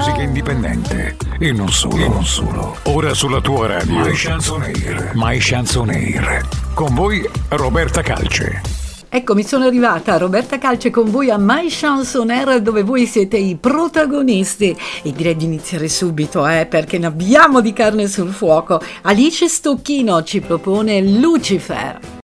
musica indipendente e non solo. Ora sulla tua radio My Chanson Air. Con voi Roberta Calce. Eccomi, sono arrivata, Roberta Calce con voi a My Chanson Air, dove voi siete i protagonisti. E direi di iniziare subito, perché ne abbiamo di carne sul fuoco. Alice Stocchino ci propone Lucifer.